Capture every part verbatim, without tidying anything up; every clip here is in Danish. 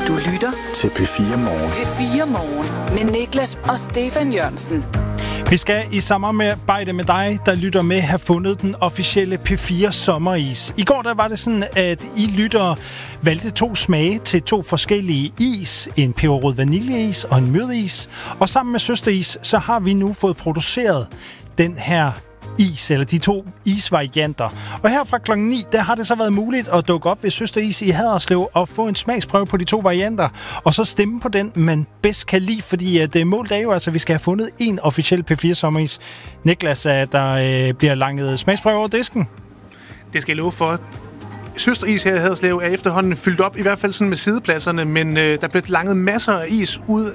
Du lytter til P fire Morgen. P fire Morgen med Niklas og Stefan Jørgensen. Vi skal i samarbejde med dig, der lytter med, have fundet den officielle P fire sommeris. I går der var det sådan, at I lyttere valgte to smage til to forskellige is. En peberrød vaniljeis og en mødis. Og sammen med Søsteris, så har vi nu fået produceret den her is, eller de to isvarianter. Og her fra klokken ni, der har det så været muligt at dukke op ved Søsteris i Haderslev og få en smagsprøve på de to varianter, og så stemme på den, man bedst kan lide, fordi at det målet er jo altså, at vi skal have fundet en officiel P fire sommeris. Niklas, der øh, bliver langet smagsprøve over disken. Det skal jeg love for. Søsteris her i Haderslev er efterhånden fyldt op, i hvert fald sådan med sidepladserne, men øh, der blev langet masser af is ud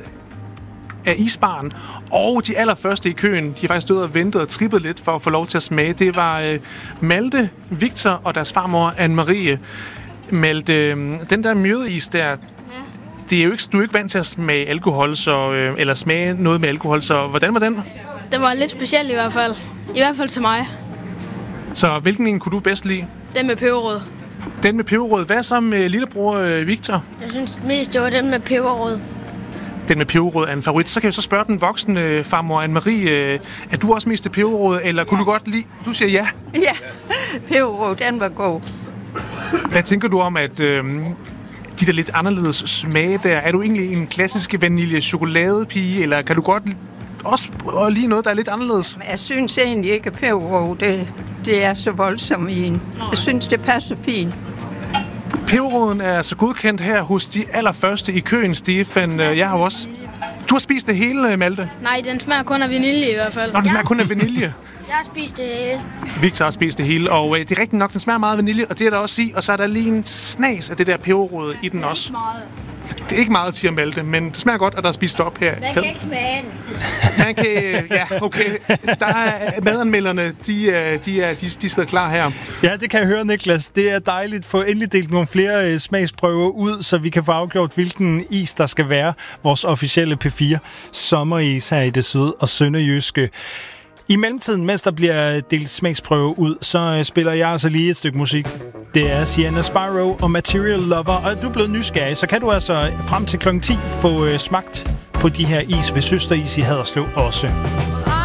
af isbaren, og de allerførste i køen, de har faktisk stået og ventet og trippet lidt for at få lov til at smage. Det var øh, Malte, Victor og deres farmor Anne-Marie. Malte, øh, den der mjødeis der, ja. det er jo ikke, du er ikke vant til at smage alkohol, så, øh, eller smage noget med alkohol, så hvordan var den? Den var lidt speciel i hvert fald. I hvert fald til mig. Så hvilken en kunne du bedst lide? Den med peberrød. Den med peberrød. Hvad så med lillebror øh, Victor? Jeg synes mest, det var den med peberrød. Den med peberrød er en favorit. Så kan jeg så spørge den voksne øh, farmor Anne-Marie, øh, er du også mest til peberrød, eller kunne ja. du godt lide... Du siger ja. Ja, peberrød, den var god. Hvad tænker du om, at øh, de der lidt anderledes smage der, er du egentlig en klassisk vanilje-chokoladepige, eller kan du godt også lide noget, der er lidt anderledes? Jeg synes egentlig ikke, at peberrød, det, det er så voldsomt i en. Jeg synes, det passer fint. Peberrøden er altså godkendt her hos de allerførste i køen, Stefan. Jeg har også... Du har spist det hele, Malte? Nej, den smager kun af vanilje i hvert fald. Nå, den smager kun af vanilje. Jeg har spist det hele. Victor har spist det hele, og øh, det er rigtigt nok, den smager meget af vanilje, og det er der også i. Og så er der lige en snas af det der peberrøde i den også. Meget. Det er ikke meget, siger Malte, men det smager godt, at der er spist op her. Man kan ikke smage den. Man kan... Ja, okay. Der er madanmelderne, de, de, er, de, de sidder klar her. Ja, det kan jeg høre, Niklas. Det er dejligt at få endelig delt nogle flere smagsprøver ud, så vi kan få afgjort, hvilken is, der skal være vores officielle P fire sommeris her i det syd- og sønderjyske. I mellemtiden, mens der bliver delt smagsprøve ud, så spiller jeg altså lige et stykke musik. Det er Sienna Sparrow og Material Lover, og er du blevet nysgerrig, så kan du altså frem til klokken ti få smagt på de her is ved Søsteris i Haderslev også.